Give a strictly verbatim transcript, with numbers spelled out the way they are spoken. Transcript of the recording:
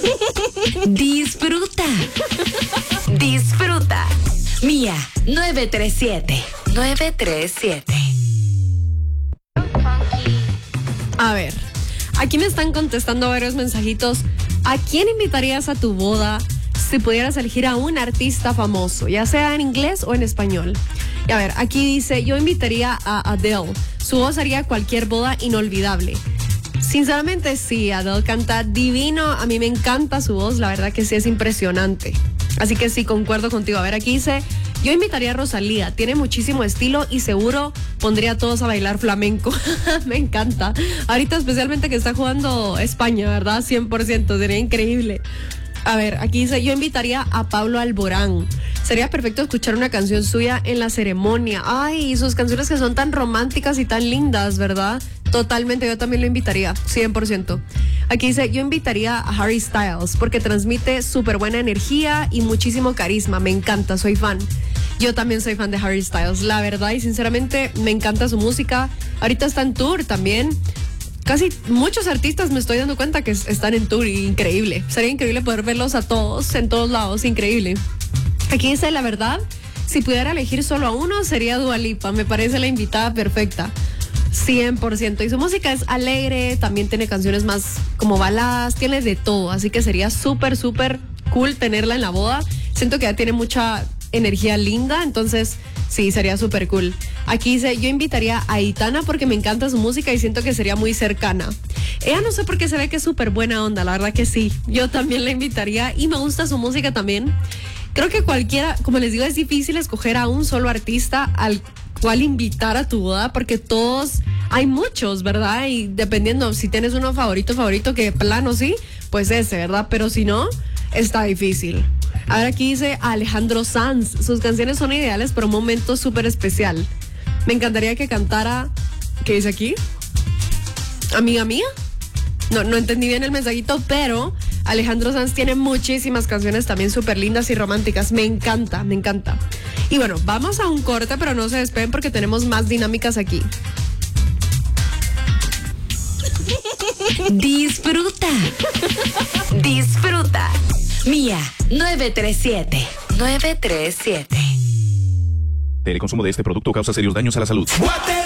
Disfruta. Disfruta. Mía nueve tres siete. nueve tres siete. A ver, aquí me están contestando varios mensajitos. ¿A quién invitarías a tu boda si pudieras elegir a un artista famoso, ya sea en inglés o en español? Y a ver, aquí dice, yo invitaría a Adele. Su voz haría cualquier boda inolvidable. Sinceramente sí, Adele canta divino. A mí me encanta su voz, la verdad que sí es impresionante. Así que sí, concuerdo contigo. A ver, aquí dice, yo invitaría a Rosalía. Tiene muchísimo estilo y seguro pondría a todos a bailar flamenco. Me encanta. Ahorita especialmente que está jugando España, ¿verdad? cien por ciento, sería increíble. A ver, aquí dice, yo invitaría a Pablo Alborán. Sería perfecto escuchar una canción suya en la ceremonia. Ay, sus canciones que son tan románticas y tan lindas, ¿verdad? Totalmente, yo también lo invitaría, cien por ciento. Aquí dice, yo invitaría a Harry Styles porque transmite súper buena energía y muchísimo carisma. Me encanta, soy fan. Yo también soy fan de Harry Styles, la verdad, y sinceramente me encanta su música. Ahorita está en tour también. Casi muchos artistas me estoy dando cuenta que están en tour, increíble. Sería increíble poder verlos a todos, en todos lados, increíble. Aquí dice, la verdad, si pudiera elegir solo a uno, sería Dua Lipa. Me parece la invitada perfecta, cien por ciento. Y su música es alegre, también tiene canciones más como baladas, tiene de todo. Así que sería súper, súper cool tenerla en la boda. Siento que ya tiene mucha energía linda, entonces sí, sería súper cool. Aquí dice, yo invitaría a Aitana porque me encanta su música y siento que sería muy cercana. Ella no sé por qué se ve que es súper buena onda, la verdad que sí. Yo también la invitaría y me gusta su música también. Creo que cualquiera, como les digo, es difícil escoger a un solo artista al cual invitar a tu boda porque todos, hay muchos, ¿verdad? Y dependiendo si tienes uno favorito, favorito, que plano sí, pues ese, ¿verdad? Pero si no, está difícil. Ahora aquí dice Alejandro Sanz. Sus canciones son ideales para un momento súper especial. Me encantaría que cantara, ¿qué dice aquí? ¿Amiga mía? No, no entendí bien el mensajito, pero Alejandro Sanz tiene muchísimas canciones también súper lindas y románticas. Me encanta, me encanta. Y bueno, vamos a un corte, pero no se despeguen porque tenemos más dinámicas aquí. Disfruta. Disfruta. Mía nueve tres siete. nueve tres siete. El consumo de este producto causa serios daños a la salud.